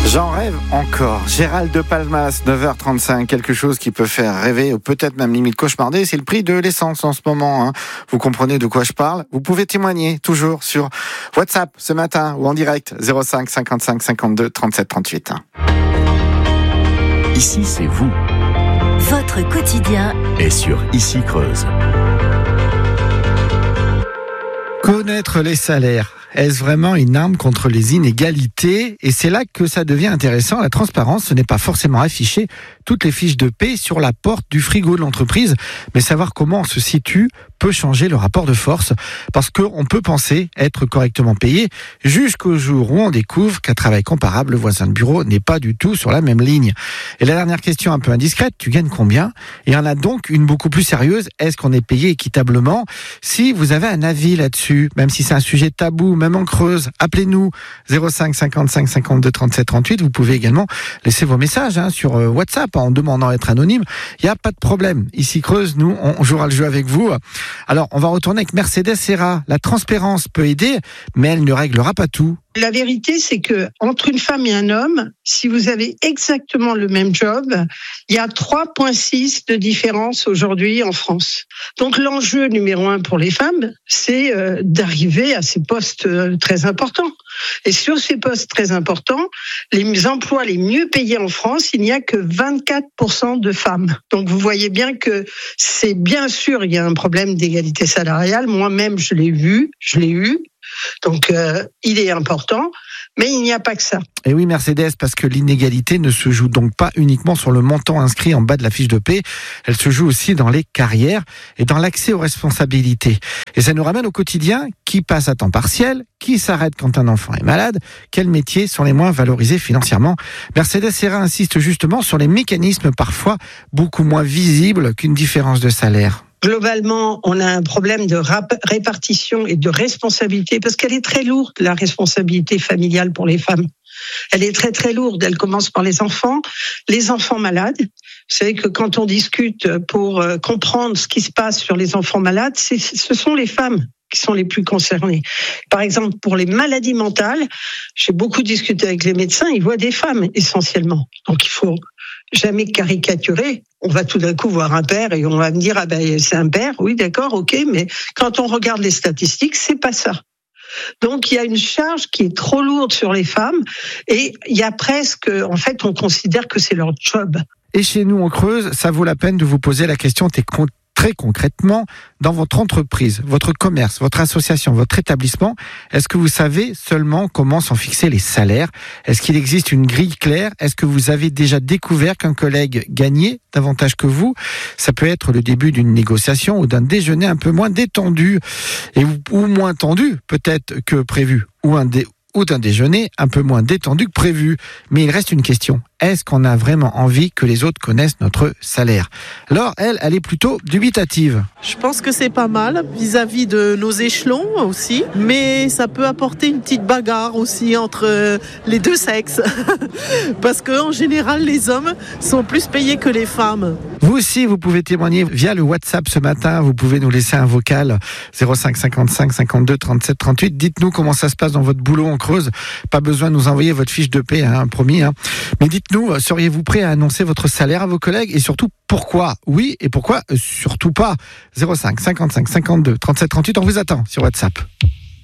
J'en rêve encore. Gérald de Palmas, 9h35, quelque chose qui peut faire rêver ou peut-être même limite cauchemarder, c'est le prix de l'essence en ce moment. Vous comprenez de quoi je parle? Vous pouvez témoigner toujours sur WhatsApp ce matin ou en direct 05 55 52 37 38. Ici, c'est vous. Votre quotidien est sur Ici Creuse. Connaître les salaires. Est-ce vraiment une arme contre les inégalités? Et c'est là que ça devient intéressant. La transparence, ce n'est pas forcément afficher toutes les fiches de paie sur la porte du frigo de l'entreprise, mais savoir comment on se situe peut changer le rapport de force, parce qu'on peut penser être correctement payé jusqu'au jour où on découvre qu'un travail comparable, le voisin de bureau n'est pas du tout sur la même ligne. Et la dernière question un peu indiscrète, tu gagnes combien? Et il y en a donc une beaucoup plus sérieuse, est-ce qu'on est payé équitablement? Si vous avez un avis là-dessus, même si c'est un sujet tabou, même en Creuse, appelez-nous 05 55 52 37 38. Vous pouvez également laisser vos messages sur WhatsApp en demandant à être anonyme. Il n'y a pas de problème. Ici Creuse, nous, on jouera le jeu avec vous. Alors, on va retourner avec Mercedes Serra. La transparence peut aider, mais elle ne réglera pas tout. La vérité, c'est que entre une femme et un homme, si vous avez exactement le même job, il y a 3,6 de différence aujourd'hui en France. Donc l'enjeu numéro 1 pour les femmes, c'est d'arriver à ces postes très importants. Et sur ces postes très importants, les emplois les mieux payés en France, il n'y a que 24% de femmes. Donc vous voyez bien que c'est bien sûr, il y a un problème d'égalité salariale. Moi-même, je l'ai eu. Donc, il est important, mais il n'y a pas que ça. Et oui, Mercedes, parce que l'inégalité ne se joue donc pas uniquement sur le montant inscrit en bas de la fiche de paie, elle se joue aussi dans les carrières et dans l'accès aux responsabilités. Et ça nous ramène au quotidien, qui passe à temps partiel, qui s'arrête quand un enfant est malade, quels métiers sont les moins valorisés financièrement. Mercedes Serra insiste justement sur les mécanismes parfois beaucoup moins visibles qu'une différence de salaire. Globalement, on a un problème de répartition et de responsabilité, parce qu'elle est très lourde, la responsabilité familiale pour les femmes. Elle est très très lourde. Elle commence par les enfants malades. Vous savez que quand on discute pour comprendre ce qui se passe sur les enfants malades, ce sont les femmes qui sont les plus concernées. Par exemple, pour les maladies mentales, j'ai beaucoup discuté avec les médecins, ils voient des femmes essentiellement. Donc il faut jamais caricaturer. On va tout d'un coup voir un père et on va me dire c'est un père, oui d'accord, ok, mais quand on regarde les statistiques, c'est pas ça. Donc il y a une charge qui est trop lourde sur les femmes et il y a presque, en fait, on considère que c'est leur job. Et chez nous en Creuse, ça vaut la peine de vous poser la question très concrètement, dans votre entreprise, votre commerce, votre association, votre établissement, est-ce que vous savez seulement comment sont fixés les salaires? Est-ce qu'il existe une grille claire? Est-ce que vous avez déjà découvert qu'un collègue gagnait davantage que vous? Ça peut être le début d'une négociation ou d'un déjeuner un peu moins détendu ou moins tendu peut-être que prévu, ou d'un déjeuner un peu moins détendu que prévu. Mais il reste une question. Est-ce qu'on a vraiment envie que les autres connaissent notre salaire? Alors, elle est plutôt dubitative. Je pense que c'est pas mal vis-à-vis de nos échelons aussi, mais ça peut apporter une petite bagarre aussi entre les deux sexes. Parce qu'en général, les hommes sont plus payés que les femmes. Vous aussi, vous pouvez témoigner via le WhatsApp ce matin. Vous pouvez nous laisser un vocal 05 55 52 37 38. Dites-nous comment ça se passe dans votre boulot en Creuse. Pas besoin de nous envoyer votre fiche de paie, promis. Mais dites-nous, seriez-vous prêt à annoncer votre salaire à vos collègues et surtout pourquoi? Oui, et pourquoi surtout pas? 05 55 52 37 38. On vous attend sur WhatsApp.